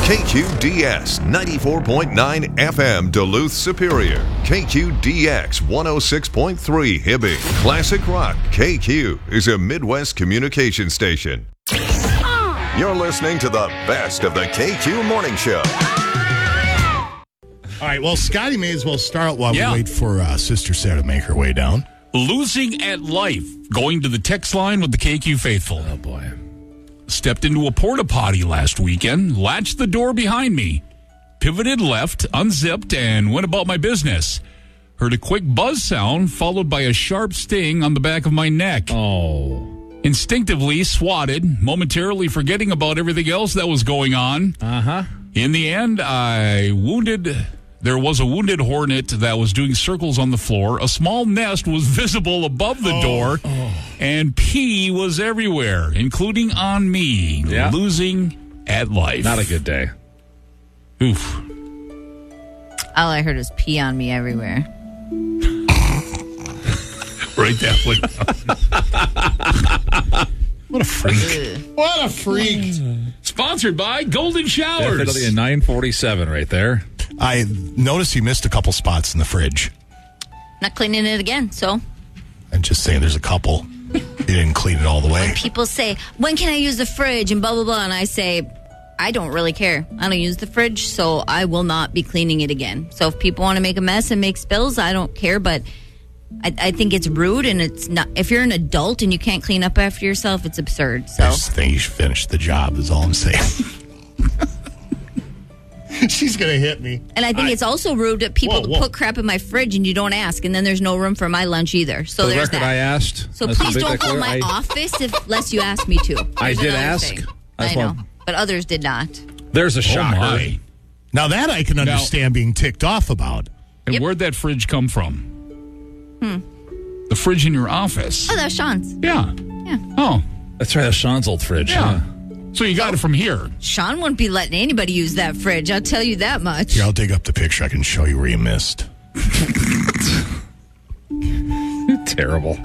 KQDS 94.9 FM Duluth Superior. KQDX 106.3 Hibbing. Classic Rock KQ is a Midwest communication station. You're listening to the best of the KQ Morning Show. All right, well, Scotty may as well start while we wait for Sister Sarah to make her way down. Losing at life. Going to the text line with the KQ faithful. Oh, boy. Stepped into a porta potty last weekend, latched the door behind me, pivoted left, unzipped, and went about my business. Heard a quick buzz sound followed by a sharp sting on the back of my neck. Oh. Instinctively swatted, momentarily forgetting about everything else that was going on. Uh-huh. In the end, there was a wounded hornet that was doing circles on the floor. A small nest was visible above the door, and pee was everywhere, including on me. Yeah. Losing at life. Not a good day. Oof. All I heard was pee on me everywhere. Right that way. What a freak. What a freak. Sponsored by Golden Showers. Definitely a 947 right there. I noticed you missed a couple spots in the fridge. Not cleaning it again, so. I'm just saying there's a couple. You didn't clean it all the way. People say, when can I use the fridge? And blah, blah, blah. And I say, I don't really care. I don't use the fridge, so I will not be cleaning it again. So if people want to make a mess and make spills, I don't care. But I think it's rude, and it's not. If you're an adult and you can't clean up after yourself, it's absurd. So I just think you should finish the job, is all I'm saying. She's going to hit me. And I think it's also rude that people put crap in my fridge and you don't ask, and then there's no room for my lunch either. So For the there's record, that. I asked. So Let's please make don't that go to clear. my office unless you ask me to. I There's did another ask. thing. That's I know, one. but others did not. There's a shocker. Oh, my. Now that I can understand being ticked off about. And Yep. where'd that fridge come from? The fridge in your office. Oh, that was Sean's. Yeah. Yeah. Oh. That's right. That's Sean's old fridge. Yeah. So you got it from here. Sean wouldn't be letting anybody use that fridge. I'll tell you that much. Here, I'll dig up the picture. I can show you where you missed. Terrible.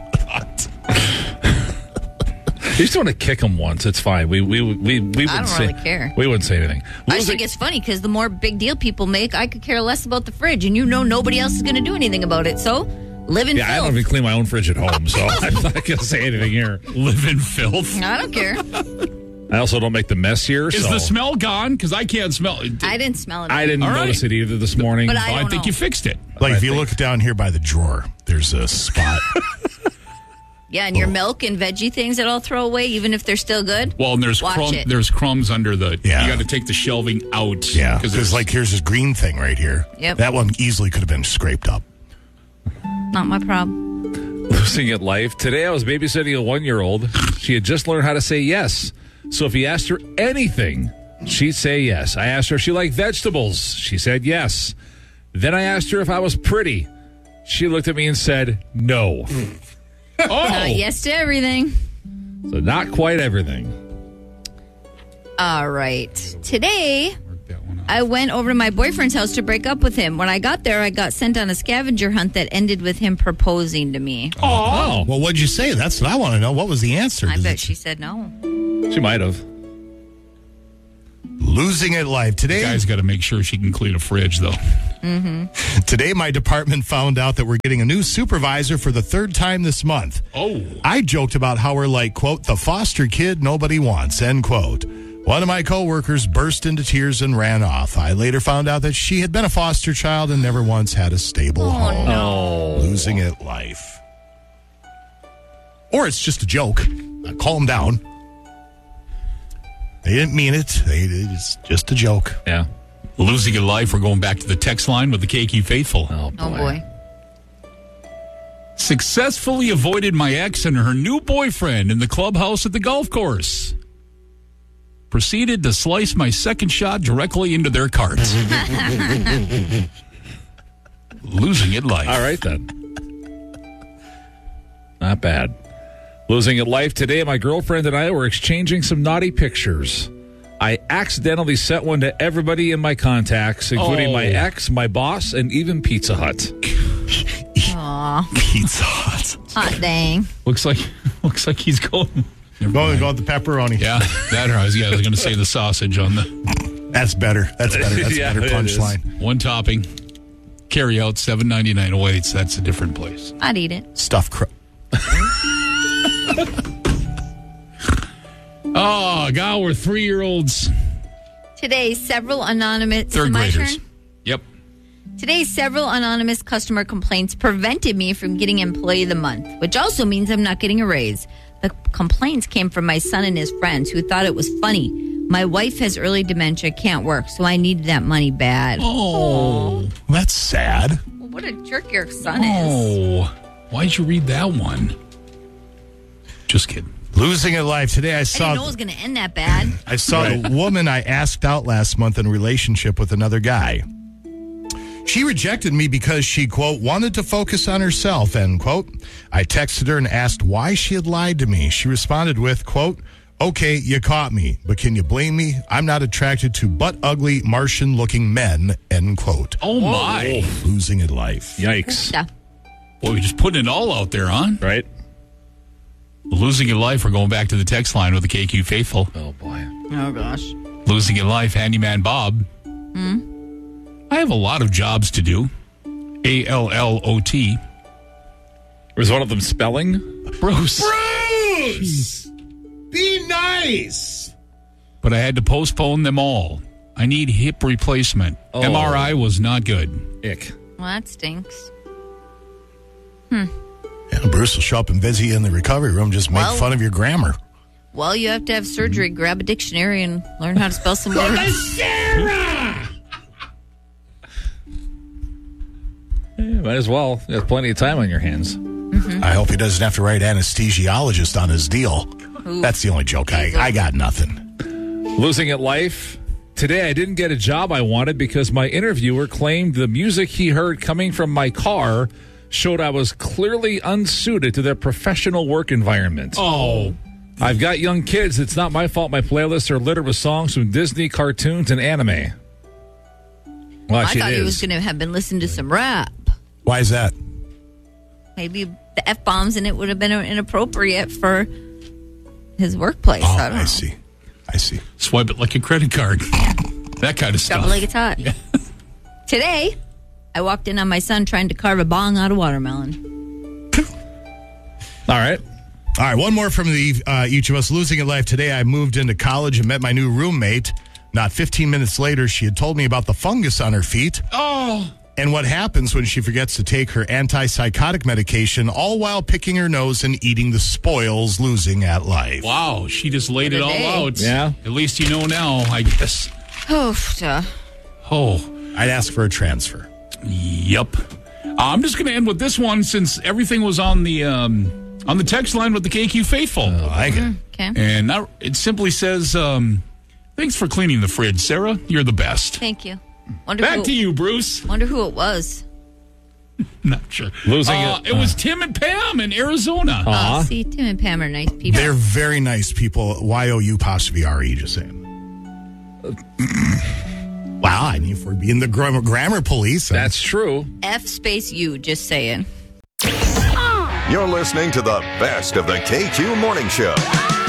You just want to kick him once. It's fine. We wouldn't don't say, really care. We wouldn't say anything. I just think it's funny because the more big deal people make, I could care less about the fridge, and nobody else is going to do anything about it. So, live in I filth. don't even clean my own fridge at home, so I'm not going to say anything here. Live in filth. I don't care. I also don't make the mess here. Is so the smell gone? Because I can't smell it. I didn't smell it. I didn't All notice right. it either this morning. But I think know. you fixed it. Like, if you look down here by the drawer, there's a spot. Yeah, and your milk and veggie things that I'll throw away, even if they're still good. Well, and there's Watch it. there's crumbs under the. Yeah. You got to take the shelving out. Yeah, because because like here's this green thing right here. Yep. That one easily could have been scraped up. Not my problem. Losing at life. Today I was babysitting a 1-year-old. She had just learned how to say yes. So if you asked her anything, she'd say yes. I asked her if she liked vegetables. She said yes. Then I asked her if I was pretty. She looked at me and said no. Yes to everything. So not quite everything. All right. Today, I went over to my boyfriend's house to break up with him. When I got there, I got sent on a scavenger hunt that ended with him proposing to me. Oh. Well, what'd you say? That's what I want to know. What was the answer? I bet she said no. She might have. Losing at life. Today, Guy's got to make sure she can clean a fridge, though. Today, my department found out that we're getting a new supervisor for the third time this month. Oh. I joked about how we're like, quote, the foster kid nobody wants, end quote. One of my coworkers burst into tears and ran off. I later found out that she had been a foster child and never once had a stable home. Oh. Losing at life. Or it's just a joke. Calm down. They didn't mean it. It's just a joke. Yeah. Losing at life. We're going back to the text line with the KQ faithful. Oh, boy. Oh, boy. Successfully avoided my ex and her new boyfriend in the clubhouse at the golf course. Proceeded to slice my second shot directly into their cart. Losing at life. All right, then. Not bad. Losing at life. Today, my girlfriend and I were exchanging some naughty pictures. I accidentally sent one to everybody in my contacts, including my ex, my boss, and even Pizza Hut. Aw. Pizza Hut. Hot dang. Looks like he's going. Go with the pepperoni. Yeah, that or I was going to say the sausage on the. That's better. That's better. That's Yeah, a better it is. punchline. One topping. Carry out $7.99 awaits. That's a different place. I'd eat it. Stuffed Oh, God, we're 3-year-olds. Today, several anonymous... Is it Third my graders. turn? Yep. Today, several anonymous customer complaints prevented me from getting Employee of the Month, which also means I'm not getting a raise. The complaints came from my son and his friends who thought it was funny. My wife has early dementia, can't work, so I needed that money bad. Oh. That's sad. Well, what a jerk your son is. Oh. Why'd you read that one? Just kidding. Losing a life. Today I I saw didn't know it was going to end that bad. I saw the woman I asked out last month in a relationship with another guy. She rejected me because she, quote, wanted to focus on herself, end quote. I texted her and asked why she had lied to me. She responded with, quote, okay, you caught me, but can you blame me? I'm not attracted to butt-ugly, Martian-looking men, end quote. Oh, my. Losing a life. Yikes. Yeah. Boy, we're just putting it all out there, huh? Right? Losing your life. We're going back to the text line with the KQ Faithful. Oh, boy. Oh, gosh. Losing your life, Handyman Bob. I have a lot of jobs to do. ALLOT. Was one of them spelling? Bruce. Be nice! But I had to postpone them all. I need hip replacement. Oh. MRI was not good. Ick. Well, that stinks. Yeah, Bruce will show up and visit you in the recovery room, just make Well- fun of your grammar. Well, you have to have surgery, grab a dictionary, and learn how to spell some words. Yeah, might as well. You have plenty of time on your hands. I hope he doesn't have to write anesthesiologist on his deal. That's the only joke. I got nothing. Losing at life. Today, I didn't get a job I wanted because my interviewer claimed the music he heard coming from my car showed I was clearly unsuited to their professional work environment. Oh. I've got young kids. It's not my fault my playlists are littered with songs from Disney, cartoons, and anime. Well, I actually, thought it he was is. going to have been listening to some rap. Why is that? Maybe the F-bombs in it would have been inappropriate for his workplace. Oh, I don't know. I see. Swipe it like a credit card. That kind of Drop stuff. it like it's hot. Today, I walked in on my son trying to carve a bong out of watermelon. All right. All right, one more from the each of us. Losing a life. Today, I moved into college and met my new roommate. Not 15 minutes later, she had told me about the fungus on her feet. Oh. And what happens when she forgets to take her antipsychotic medication, all while picking her nose and eating the spoils, losing at life. Wow. She just laid it all day. out. Yeah. At least you know now, I guess. Oh, Oh. I'd ask for a transfer. Yep. I'm just going to end with this one since everything was on the text line with the KQ Faithful. I like it. okay. And now it simply says, thanks for cleaning the fridge, Sarah. You're the best. Thank you. Wonder Back who, to you, Bruce. Wonder who it was. Not sure. Losing it. It was Tim and Pam in Arizona. Aw. See, Tim and Pam are nice people. They're very nice people. Y-O-U-R-E, just saying. Wow, I mean, if we're being the grammar police. That's true. F-U, just saying. You're listening to the best of the KQ Morning Show.